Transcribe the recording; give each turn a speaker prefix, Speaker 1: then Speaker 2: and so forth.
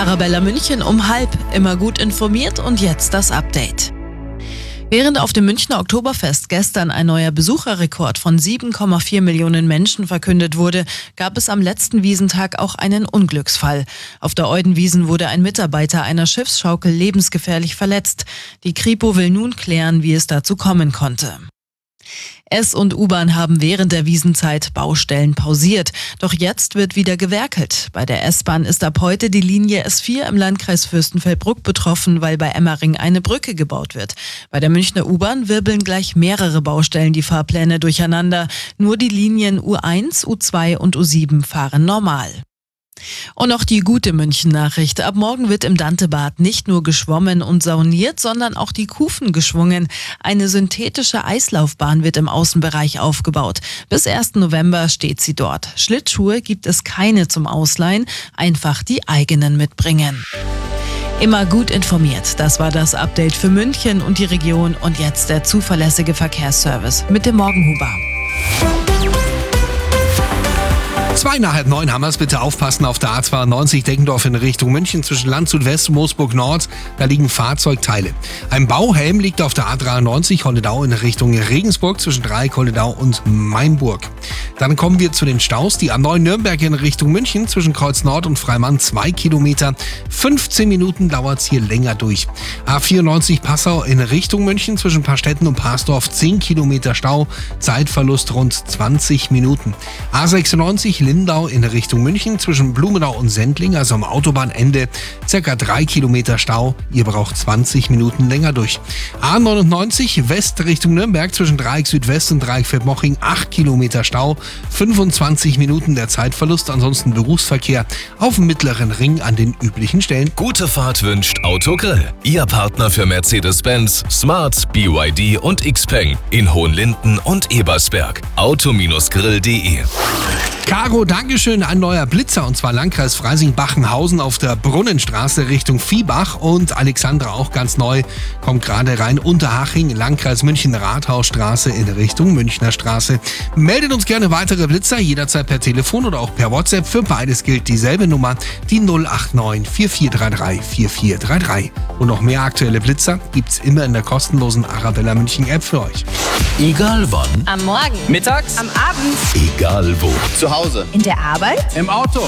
Speaker 1: Arabella München um 12:30. Immer gut informiert und jetzt das Update. Während auf dem Münchner Oktoberfest gestern ein neuer Besucherrekord von 7,4 Millionen Menschen verkündet wurde, gab es am letzten Wiesentag auch einen Unglücksfall. Auf der Eudenwiesen wurde ein Mitarbeiter einer Schiffsschaukel lebensgefährlich verletzt. Die Kripo will nun klären, wie es dazu kommen konnte. S- und U-Bahn haben während der Wiesenzeit Baustellen pausiert. Doch jetzt wird wieder gewerkelt. Bei der S-Bahn ist ab heute die Linie S4 im Landkreis Fürstenfeldbruck betroffen, weil bei Emmering eine Brücke gebaut wird. Bei der Münchner U-Bahn wirbeln gleich mehrere Baustellen die Fahrpläne durcheinander. Nur die Linien U1, U2 und U7 fahren normal. Und noch die gute München-Nachricht. Ab morgen wird im Dantebad nicht nur geschwommen und sauniert, sondern auch die Kufen geschwungen. Eine synthetische Eislaufbahn wird im Außenbereich aufgebaut. Bis 1. November steht sie dort. Schlittschuhe gibt es keine zum Ausleihen, einfach die eigenen mitbringen. Immer gut informiert. Das war das Update für München und die Region. Und jetzt der zuverlässige Verkehrsservice mit dem Morgenhuber.
Speaker 2: 8:02 haben wir es. Bitte aufpassen auf der A92 Deckendorf in Richtung München zwischen Landshut West und Moosburg Nord. Da liegen Fahrzeugteile. Ein Bauhelm liegt auf der A93 Holledau in Richtung Regensburg zwischen Dreieck, Holledau und Mainburg. Dann kommen wir zu den Staus. Die A9 Nürnberg in Richtung München zwischen Kreuz Nord und Freimann 2 Kilometer. 15 Minuten dauert es hier länger durch. A94 Passau in Richtung München zwischen Paarstetten und Parsdorf 10 Kilometer Stau. Zeitverlust rund 20 Minuten. A96 Lindau in Richtung München zwischen Blumenau und Sendling, also am Autobahnende, ca. 3 Kilometer Stau. Ihr braucht 20 Minuten länger durch. A99 West Richtung Nürnberg zwischen Dreieck Südwest und Dreieck Feldmoching 8 Kilometer Stau. 25 Minuten der Zeitverlust, ansonsten Berufsverkehr auf dem mittleren Ring an den üblichen Stellen.
Speaker 3: Gute Fahrt wünscht Autogrill. Ihr Partner für Mercedes-Benz, Smart, BYD und Xpeng in Hohenlinden und Ebersberg. Auto-grill.de.
Speaker 2: Caro, Dankeschön. Ein neuer Blitzer, und zwar Landkreis Freising-Bachenhausen auf der Brunnenstraße Richtung Viehbach. Und Alexandra, auch ganz neu, kommt gerade rein. Unterhaching, Landkreis München, Rathausstraße in Richtung Münchner Straße. Meldet uns gerne weitere Blitzer, jederzeit per Telefon oder auch per WhatsApp. Für beides gilt dieselbe Nummer, die 089 4433 4433. Und noch mehr aktuelle Blitzer gibt's immer in der kostenlosen Arabella München App für euch.
Speaker 3: Egal wann,
Speaker 4: Am Morgen.
Speaker 5: Mittags,
Speaker 4: Am Abend.
Speaker 3: egal wo.
Speaker 5: zu Hause,
Speaker 4: In der Arbeit.
Speaker 5: im Auto.